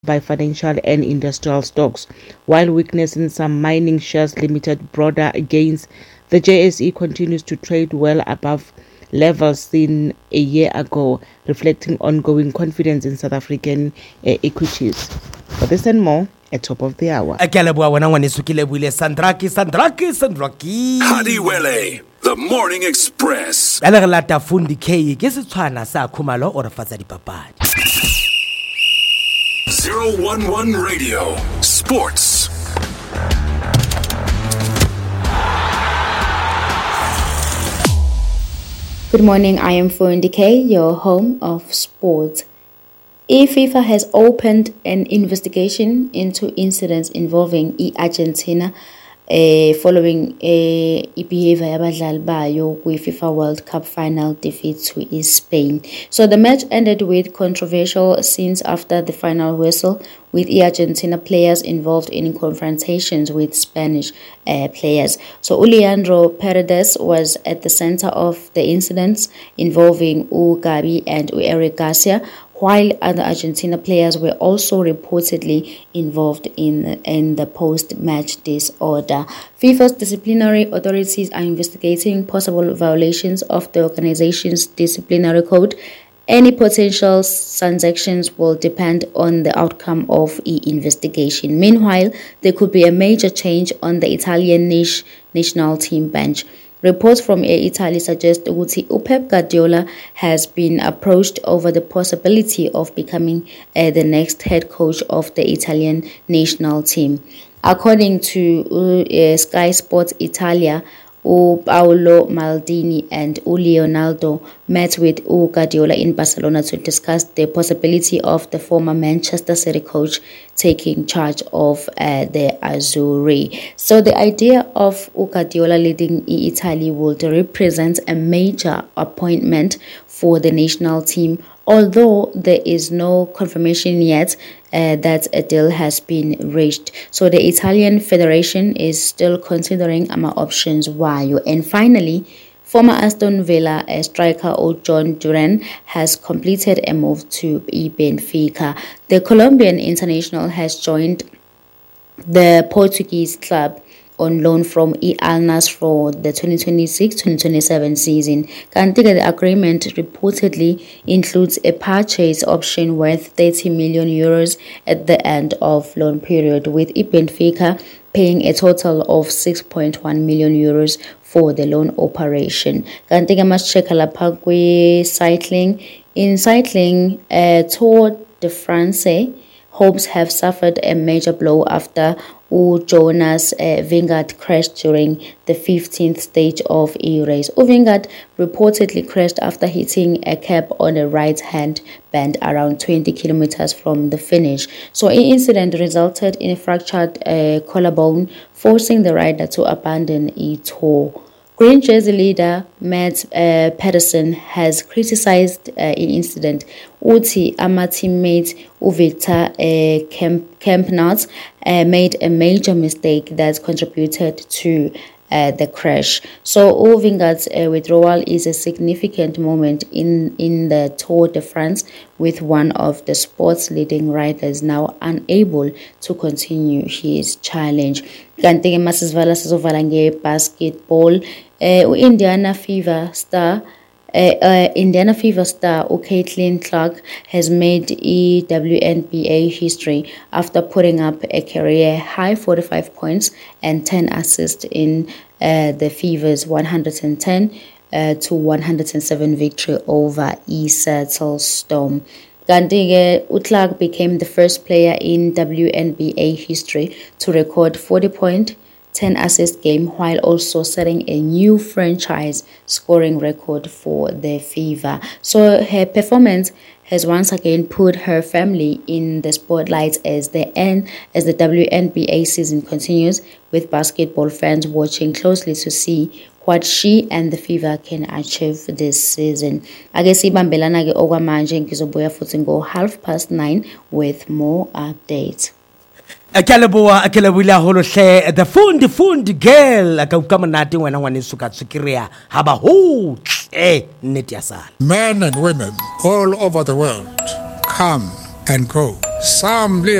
by financial and industrial stocks, while weakness in some mining shares limited broader gains. The JSE continues to trade well above levels seen a year ago, reflecting ongoing confidence in South African equities. For this and more, at top of the hour. Hadiwele, the Morning Express. 011 Radio Sports. Good morning, I am Fundi K, your home of sports. FIFA has opened an investigation into incidents involving Argentina following behavior yabadlali bayo kwi-FIFA World Cup final defeat to Spain. So the match ended with controversial scenes after the final whistle, with Argentina players involved in confrontations with Spanish players. So Leandro Paredes was at the center of the incidents involving Gabi and Eric Garcia, while other Argentina players were also reportedly involved in the post-match disorder. FIFA's disciplinary authorities are investigating possible violations of the organization's disciplinary code. Any potential transactions will depend on the outcome of the investigation. Meanwhile, there could be a major change on the Italian national team bench. Reports from Italy suggest that Pep Guardiola has been approached over the possibility of becoming the next head coach of the Italian national team. According to Sky Sports Italia, Paolo Maldini and Leonardo met with Guardiola in Barcelona to discuss the possibility of the former Manchester City coach taking charge of the Azzurri. So the idea of Guardiola leading Italy would represent a major appointment for the national team, although there is no confirmation yet that a deal has been reached. So the Italian Federation is still considering options. And finally, former Aston Villa striker John Duran has completed a move to Benfica. The Colombian international has joined the Portuguese club on loan from Al Nassr for the 2026-2027 season. The agreement reportedly includes a purchase option worth 30 million euros at the end of loan period, with Benfica paying a total of 6.1 million euros for the loan operation. Cycling. In cycling, Tour de France hopes have suffered a major blow after Jonas Vingegaard crashed during the 15th stage of a race. Vingegaard reportedly crashed after hitting a curb on a right-hand bend around 20 kilometers from the finish. So the incident resulted in a fractured collarbone, forcing the rider to abandon the tour. Green jersey leader Matt Pedersen has criticized the incident. Ama teammate Victor Kempnot made a major mistake that contributed to the crash. So Vingegaard's withdrawal is a significant moment in the Tour de France, with one of the sport's leading riders now unable to continue his challenge. Kanti ke masizvala sizovala ngebasketball. Indiana Fever star Caitlin Clark has made WNBA history after putting up a career-high 45 points and 10 assists in the Fever's 110 to 107 victory over Seattle Storm. Clark became the first player in WNBA history to record 40-point 10-assist game, while also setting a new franchise scoring record for the Fever. So her performance has once again put her family in the spotlight as the WNBA season continues, with basketball fans watching closely to see what she and the Fever can achieve this season. Ake sibambelana ke okwamanje, ngizobuya futhi ngo 9:30 with more updates. Akelabula holohle the fundi girl akaukamanati wena ngwanesuka tsukiria haba ho neti yasala. Men and women all over the world come and go, Some